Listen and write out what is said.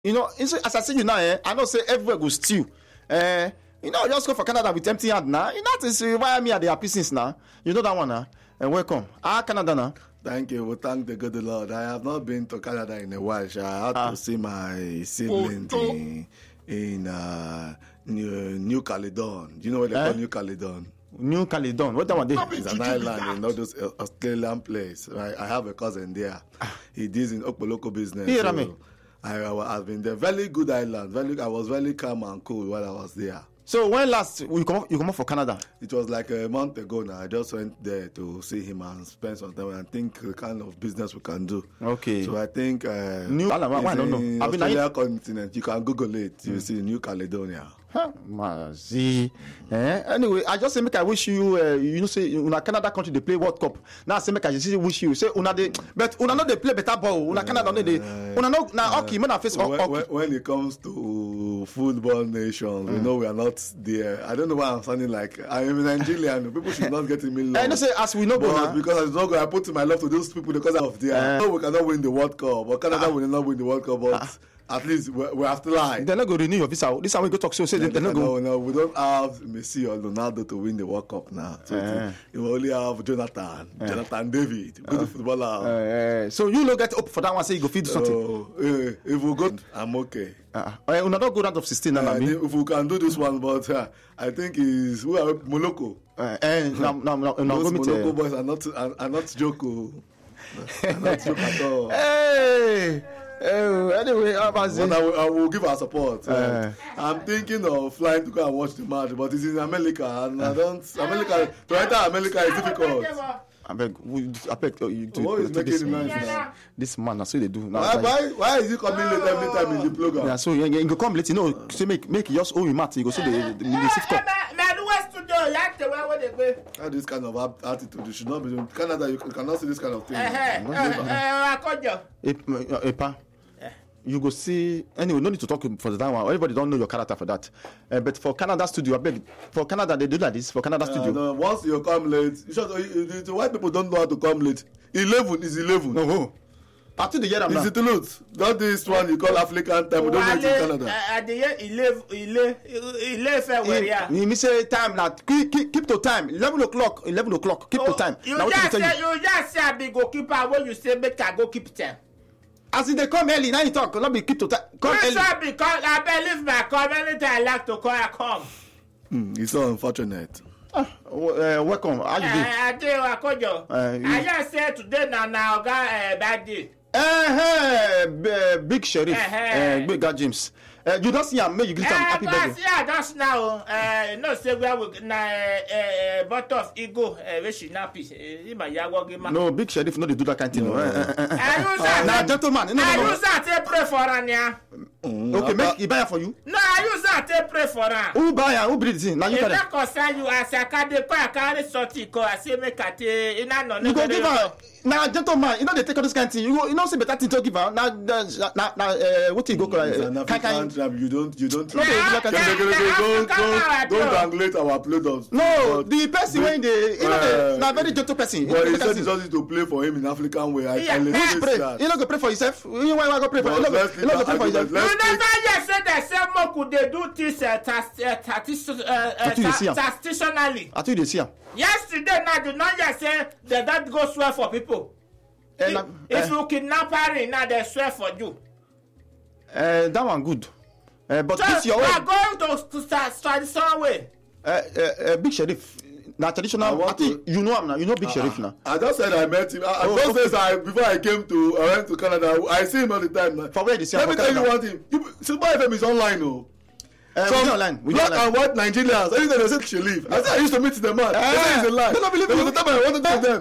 You know, as I see you now, I know say everywhere go steal. Just go for Canada with empty hand now. You know, that is why me at the happy since now. You know that one now. And welcome. Canada now. Thank you. Well, thank the good Lord. I have not been to Canada in a while. I had to see my siblings in New Caledon. Do you know what they call New Caledon? New Caledon. What that one? It's an island in all those Australian place. I have a cousin there. He deals in Okpoloko business. So I've been there. Very good island. I was very calm and cool while I was there. So when last you come up for Canada? It was like a month ago now. I just went there to see him and spend some time and think the kind of business we can do. Okay. So I think New Caledonia. Australia continent. You can Google it. You see New Caledonia. Anyway, I just say make I wish you. Say una Canada country they play World Cup. Now say make I just wish you. Say una they, but una no they play better ball. Una Canada no they. Una no now hockey. Man, face hockey. When it comes to football nations, we know we are not there. I don't know why I'm sounding like I am Nigerian. People should not get me love. I know say as we know, but because as long as I put my love to those people because of there. We cannot win the World Cup, but Canada will not win the World Cup, but. At least we have to lie. They're not going to renew your visa. This time we go talk. So say they're not going. No, we don't have Messi or Ronaldo to win the World Cup now. So you only have Jonathan David, good footballer. So you look get up for that one. Say you go feed something. If we go, I'm okay. We not go round of 16 now. If we can do this one, but I think is we are Moloko. Moloko boys are not Joko. Are not joke at all. Hey. Anyway, I will give our support. I'm thinking of flying to go and watch the match, but it's in America, and to enter America is difficult. I beg you to. What is making the noise now? This man, that's what they do. Why is he coming late every time in the program? Yeah, so you go come late, say make just owe him mat, you go see the shift cup. This kind of attitude, you should not be doing. Canada, you cannot see this kind of thing. You go see anyway. No need to talk for that one. Everybody don't know your character for that. But for Canada studio, I beg for Canada they do like this. For Canada studio, no, once you come late, the white people don't know how to come late. 11 is 11. No. After the year, is it truth? Not this one you call African time. We don't know it in Canada. At the year 11. You say time now. Keep to time. 11 o'clock. Keep to time. You just say I be goalkeeper when you say make I go keep time. As in they come early, now you talk. Not be keep to time. Come early. Because I believe my come anytime I like to call, I come. It's so unfortunate. Welcome. How you doing? I do. I just said today now got bad day. Big Sheriff. Big God James. You don't see him, make you greet him happy birthday. Yeah, that's now. No, say where we bottle of ego, where she nappy. No, Big Sheriff, no, they do that kind of thing. I use that. Now, gentleman, I use that to pray for her. Okay, make he buy it for you. No, I use that to pray for her. Who buy it? Who breathes in? Now you can. If I concern you, as I carry something, I say make a tea. You go give her. Now, gentleman, they take all this kind of thing. You say better thing to give her. Now, what you go call it? You don't angulate our players. No, the person when they, now very gentle person. But he said he just to play for him in African way. I pray. You not go pray for yourself. You want to go pray for? You not go pray for yourself. You never yet said that some could they do this statisticianally. I told you see. Yesterday, now do not just say that go swear for people. If you kidnap her, now they swear for you. That one good. But so this your way. We are going to start traditional way. Big Sheriff. Now traditional. I think you know him now. You know Big Sheriff now. I just said I met him. Before I went to Canada. I see him all the time now. For where they see Let me tell you one thing. Super FM is online, no. Some black and white Nigerians. Anytime they say she leave. I said I used to meet the man. They say he's a lie. They don't believe me. The time I wanted to tell them.